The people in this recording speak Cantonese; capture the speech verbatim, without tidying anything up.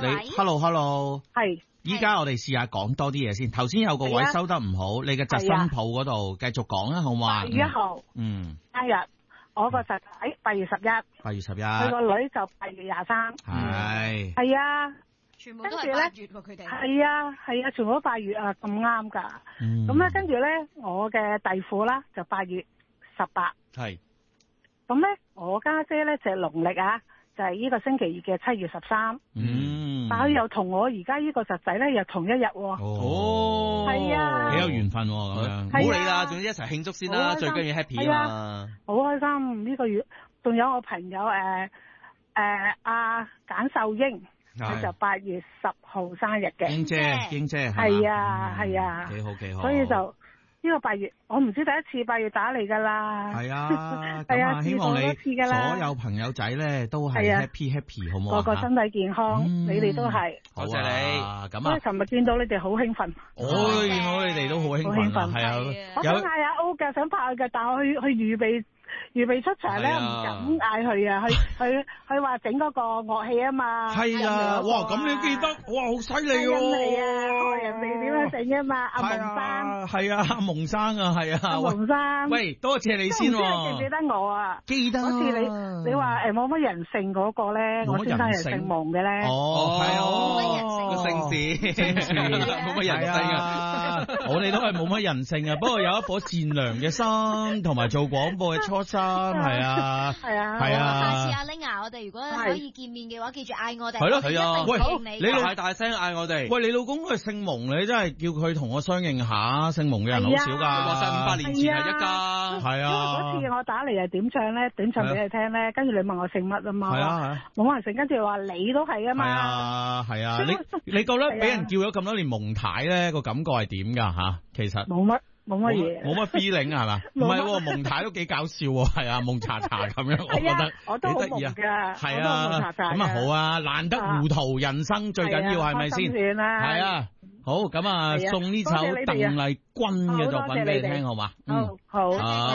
你 hello hello， 係。 依家我哋試下講多啲嘢先。頭先有個位收得唔好，你嘅侄新抱嗰度繼續講啦，好嘛？ 八月一號， 嗯， 生日，我個侄仔八月十一， 八月十一， 佢個女就八月廿三， 係係啊， 全部都係八月喎，佢哋係啊係啊，全部都八月啊，咁啱㗎。咁咧跟住咧，我嘅弟婦啦就八月十八， 係。 咁咧我家姐咧就係農曆啊。就係呢個星期二嘅七月十三， 嗯， 但佢又同我而家呢個侄仔咧又同一日喎。 哦， 係啊， 幾有緣分咁樣， 唔好理啦，總之一齊慶祝先啦，最緊要 happy 啊嘛。 好開心呢個月，仲有我朋友誒誒阿簡秀英，佢就八月十號生日嘅。 英姐，英姐係啊係啊， 幾好幾好。 所以就。呢個八月，我唔知第一次八月打嚟噶啦。 係啊，咁啊，希望你所有朋友仔咧都係 happy happy，好唔好啊？ 個個身體健康，你哋都係。 多謝你。咁啊， 尋日見到你哋好興奮。 我見到你哋都好興奮，係啊。 我想嗌阿 O 嘅，想拍佢嘅，但係去去預備。預備出場咧，唔敢嗌佢啊！佢佢佢話整嗰個樂器啊嘛。 係啊，哇！咁你記得，哇，好犀利喎！ 係啊，學人哋點樣整啊嘛？阿蒙生係啊，阿蒙生啊，係啊。 阿蒙生， 喂，多謝你先喎。 記唔記得我啊？ 記得。 嗰次你你話誒冇乜人性嗰個咧，我先生係姓蒙嘅咧。 哦，係哦，個姓氏， 姓氏冇乜人性啊！我哋都係冇乜人性啊，不過有一顆善良嘅心，同埋做廣播嘅初心。係啊， 係啊， 係啊。 下次阿 Ling 啊，我哋如果可以見面嘅話，記住嗌我哋。 係咯，係啊。 喂，你大大聲嗌我哋。 喂，你老公佢姓蒙，你真係叫佢同我相認下，姓蒙嘅人好少噶。 話晒五百年前係一家。 係啊。 嗰次我打嚟係點唱咧？點唱俾你聽咧？跟住你問我姓乜啊嘛？ 係啊， 冇乜人姓，跟住話你都係啊嘛。 係啊，係啊。你你覺得俾人叫咗咁多年蒙太咧，個感覺係點噶吓？其實冇乜。冇乜嘢， 冇乜 feeling 係嘛？唔係，蒙太都幾搞笑喎，係啊，蒙查查咁樣，我覺得我都好蒙噶， 係啊，咁啊好啊，難得糊塗人生最緊要係咪先？係啊，好咁啊，送呢首鄧麗君嘅作品俾你聽好嘛？ 嗯，好。